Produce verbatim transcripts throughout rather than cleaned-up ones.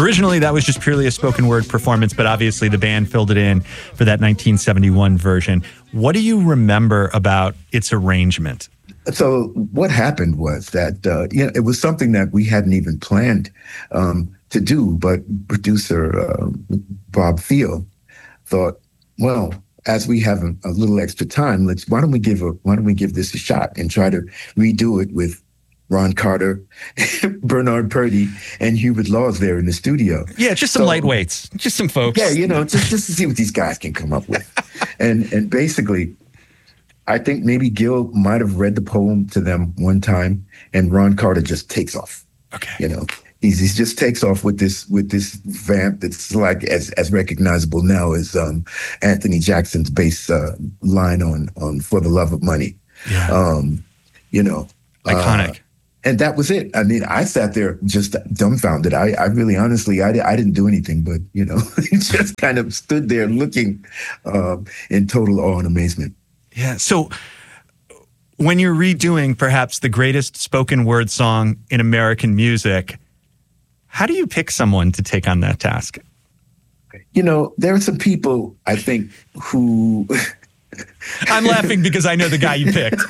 Originally, that was just purely a spoken word performance, but obviously the band filled it in for that nineteen seventy-one version. What do you remember about its arrangement? So what happened was that, uh, you know, it was something that we hadn't even planned um, to do, but producer uh, Bob Thiel thought, well, as we have a, a little extra time, let's why don't we give a why don't we give this a shot and try to redo it with Ron Carter, Bernard Purdie, and Hubert Laws there in the studio. Yeah, just some so, lightweights, just some folks. Yeah, you know, just just to see what these guys can come up with, and and basically, I think maybe Gil might have read the poem to them one time, and Ron Carter just takes off. Okay, you know. He's, he just takes off with this with this vamp that's like as as recognizable now as um, Anthony Jackson's bass uh, line on on "For the Love of Money." Yeah. Um, you know, iconic. Uh, and that was it. I mean, I sat there just dumbfounded. I, I really, honestly, I, I didn't do anything, but you know, just kind of stood there looking uh, in total awe and amazement. Yeah. So when you're redoing perhaps the greatest spoken word song in American music, how do you pick someone to take on that task? You know, there are some people, I think, who... I'm laughing because I know the guy you picked.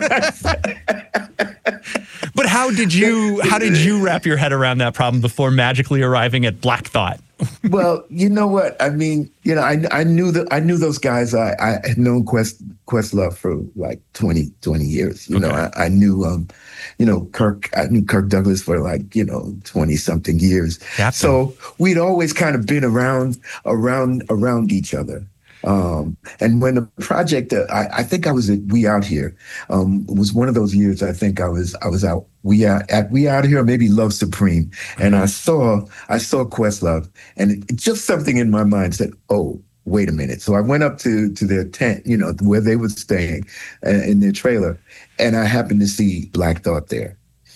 But how did you how did you wrap your head around that problem before magically arriving at Black Thought? Well, you know what? I mean, you know, I I knew that I knew those guys. I, I had known Quest Questlove for like twenty, twenty years. You okay. know, I, I knew um, you know, Kirk I knew Kirk Douglas for like, you know, twenty something years. Captain. So we'd always kind of been around around around each other. Um, and when the project, uh, I, I think I was at We Out Here, um, it was one of those years. I think I was, I was out, we out at We Out Here, or maybe Love Supreme. And I saw, I saw Questlove, and it, just something in my mind said, oh, wait a minute. So I went up to, to their tent, you know, where they were staying uh, in their trailer. And I happened to see Black Thought there.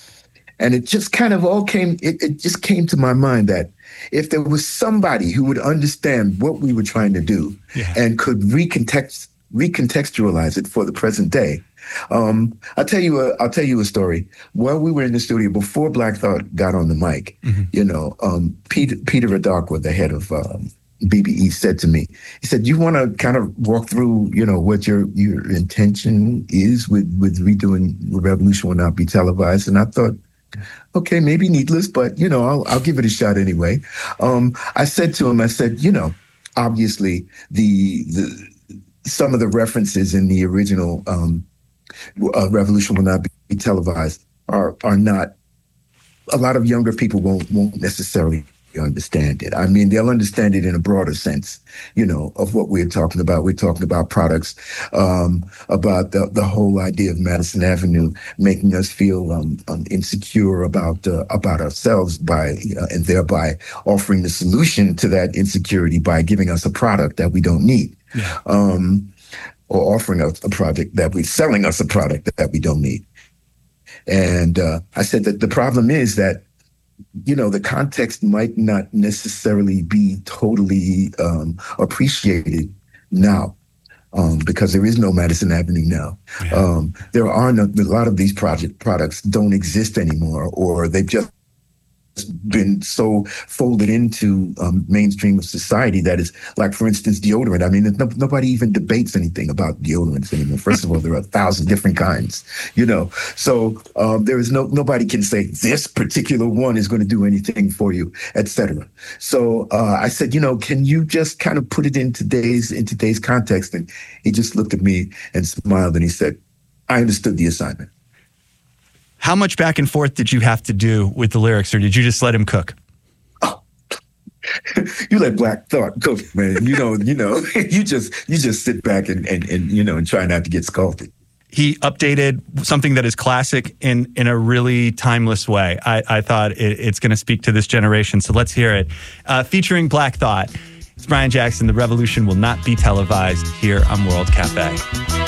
And it just kind of all came, it, it just came to my mind that if there was somebody who would understand what we were trying to do yeah. and could recontext, recontextualize it for the present day. Um, I'll tell you a, I'll tell you a story. While we were in the studio, before Black Thought got on the mic, mm-hmm. you know, um, Peter, Peter Adakwa, the head of um, B B E, said to me, he said, you want to kind of walk through, you know, what your, your intention is with, with redoing Revolution Will Not Be Televised? And I thought, okay, maybe needless, but, you know, I'll, I'll give it a shot anyway. Um, I said to him, I said, you know, obviously the, the some of the references in the original um, uh, Revolution Will Not Be Televised are are not, a lot of younger people won't won't necessarily understand it. I mean, they'll understand it in a broader sense, you know, of what we're talking about. We're talking about products, um, about the, the whole idea of Madison Avenue making us feel um, um, insecure about uh, about ourselves by uh, and thereby offering the solution to that insecurity by giving us a product that we don't need, yeah. um, or offering us a product that we're selling us a product that we don't need. And uh, I said that the problem is that, you know, the context might not necessarily be totally um, appreciated now um, because there is no Madison Avenue now. Yeah. Um, there are no, a lot of these project products don't exist anymore, or they've just been so folded into um, mainstream of society that is, like, for instance, deodorant. I mean, no, nobody even debates anything about deodorants anymore. First of all, there are a thousand different kinds, you know. So um, there is no, nobody can say this particular one is going to do anything for you, et cetera. So uh, I said, you know, can you just kind of put it in today's, in today's context? And he just looked at me and smiled and he said, I understood the assignment. How much back and forth did you have to do with the lyrics, or did you just let him cook? Oh, you let Black Thought cook, man. You know, you know, you just you just sit back and, and and you know and try not to get scalded. He updated something that is classic in in a really timeless way. I, I thought it, it's going to speak to this generation, so let's hear it. Uh, featuring Black Thought, it's Brian Jackson. The Revolution Will Not Be Televised here on World Cafe.